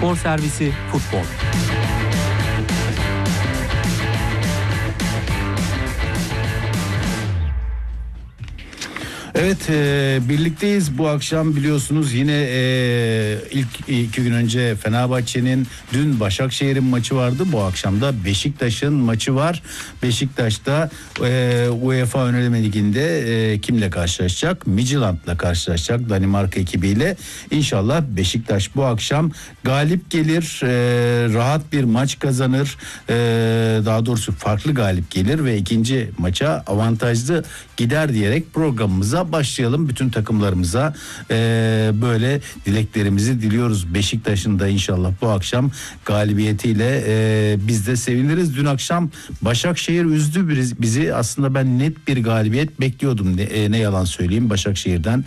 Spor Servisi Futbol. Evet, birlikteyiz bu akşam. Biliyorsunuz yine ilk 2 gün önce Fenerbahçe'nin, dün Başakşehir'in maçı vardı. Bu akşam da Beşiktaş'ın maçı var. Beşiktaş'ta UEFA Ön Eleme Ligi'nde kimle karşılaşacak? Midtjylland'la karşılaşacak, Danimarka ekibiyle. İnşallah Beşiktaş bu akşam galip gelir, rahat bir maç kazanır. Daha doğrusu farklı galip gelir ve ikinci maça avantajlı gider diyerek programımıza başlayalım. Bütün takımlarımıza böyle dileklerimizi diliyoruz. Beşiktaş'ın da inşallah bu akşam galibiyetiyle biz de seviniriz. Dün akşam Başakşehir üzdü bizi. Aslında ben net bir galibiyet bekliyordum. Ne yalan söyleyeyim, Başakşehir'den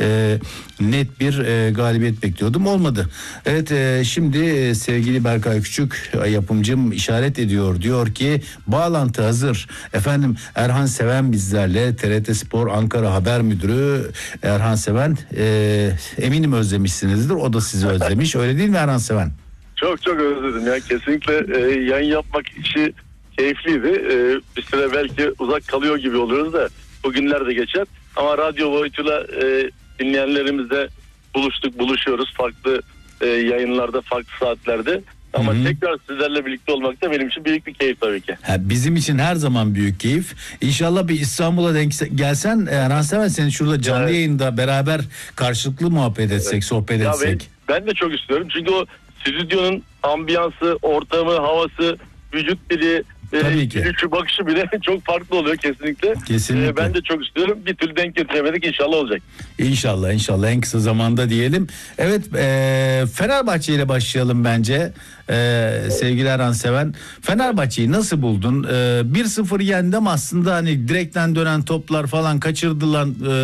net bir galibiyet bekliyordum. Olmadı. Evet, şimdi sevgili Berkay Küçük yapımcım işaret ediyor. Diyor ki bağlantı hazır. Efendim, Erhan Seven bizlerle, TRT Spor Ankara Haber Müdürü Erhan Seven. Eminim özlemişsinizdir. O da sizi özlemiş. Öyle değil mi Erhan Seven? Çok çok özledim ya. Kesinlikle yayın yapmak işi keyifliydi. Bir süre belki uzak kalıyor gibi oluyoruz da bugünler de geçer. Ama radyo boyutuyla dinleyenlerimizle buluşuyoruz. Farklı yayınlarda, farklı saatlerde. Ama tekrar sizlerle birlikte olmak da benim için büyük bir keyif tabii ki. Bizim için her zaman büyük keyif. İnşallah bir İstanbul'a denk gelsen Erhan Seven, seni şurada canlı yayında beraber karşılıklı muhabbet etsek, sohbet etsek. Ben de çok istiyorum. Çünkü o stüdyonun ambiyansı, ortamı, havası, vücut dili, gülüşü, bakışı bile çok farklı oluyor kesinlikle. Kesinlikle. Ben de çok istiyorum. Bir türlü denk getiremedik. İnşallah olacak. İnşallah en kısa zamanda diyelim. Evet, Fenerbahçe ile başlayalım bence. Sevgili Erhan Seven, Fenerbahçe'yi nasıl buldun? 1-0 yendi ama aslında hani direkten dönen toplar falan kaçırdılar,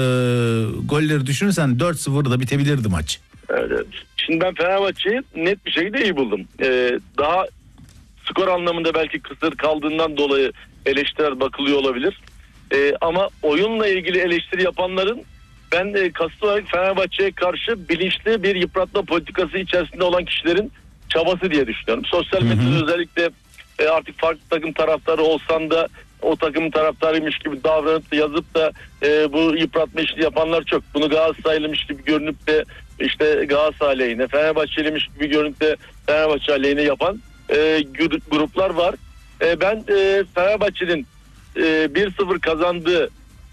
golleri düşünürsen 4-0 da bitebilirdi maç. Evet. Şimdi ben Fenerbahçe'yi net bir şekilde iyi buldum. Daha skor anlamında belki kısır kaldığından dolayı eleştiriler bakılıyor olabilir. Ama oyunla ilgili eleştiri yapanların ben kasıtlı olarak Fenerbahçe'ye karşı bilinçli bir yıpratma politikası içerisinde olan kişilerin çabası diye düşünüyorum. Sosyal medyada özellikle artık farklı takım taraftarı olsan da o takımın taraftarıymış gibi davranıp da yazıp da bu yıpratma işini yapanlar çok. Bunu Galatasaraylıymış gibi görünüp de işte Galatasaray aleyhine, Fenerbahçeliymiş gibi görünüp de Fenerbahçe aleyhine yapan gruplar var. Ben Fenerbahçe'nin 1-0 kazandığı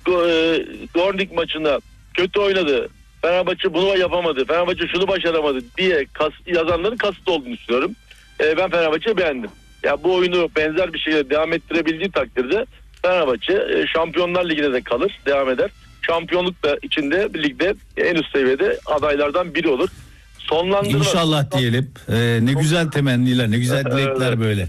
Dortmund maçına kötü oynadı, Fenerbahçe bunu yapamadı, Fenerbahçe şunu başaramadı diye yazanların kasıtlı olduğunu düşünüyorum. Ben Fenerbahçe'yi beğendim. Ya bu oyunu benzer bir şekilde devam ettirebildiği takdirde Fenerbahçe Şampiyonlar Ligi'ne de kalır, devam eder. Şampiyonluk da içinde ligde en üst seviyede adaylardan biri olur. İnşallah diyelim. Ne güzel temenniler, ne güzel dilekler böyle.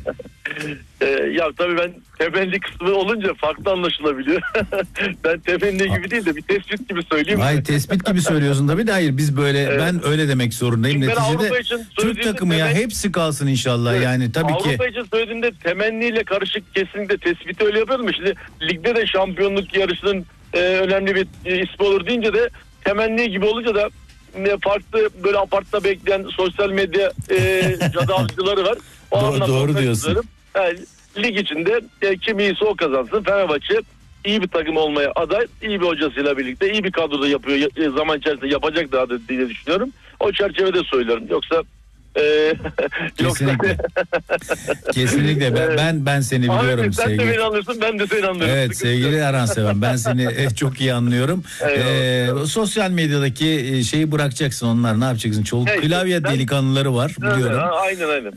Ya tabii ben temenni kısmı olunca farklı anlaşılabiliyor. Ben temenni gibi değil de bir tespit gibi söyleyeyim. Hayır, tespit gibi söylüyorsun tabii de hayır, biz böyle ben öyle demek zorundayım. Çünkü neticede Türk takımı ya hepsi kalsın inşallah yani tabii Avrupa ki. Avrupa için söylediğimde temenniyle karışık kesinlikle tespiti öyle yapıyorum. Şimdi ligde de şampiyonluk yarışının önemli bir ismi olur deyince de temenni gibi olunca da farklı böyle apartta bekleyen sosyal medya cadı avcıları var. Doğru diyorsun. Yani, lig içinde kim iyiyse o kazansın. Fenerbahçe iyi bir takım olmaya aday, iyi bir hocasıyla birlikte iyi bir kadroda yapıyor. Zaman içerisinde yapacak daha da diye düşünüyorum. O çerçevede söylüyorum. Yoksa kesinlikle. Kesinlikle ben seni biliyorum. Sen de beni anlıyorsun, ben de seni anlıyorum. Evet sevgili Erhan Seven, ben seni çok iyi anlıyorum. Sosyal medyadaki şeyi bırakacaksın, onlar ne yapacaksın? Klavye delikanlıları var biliyorum. Aynen.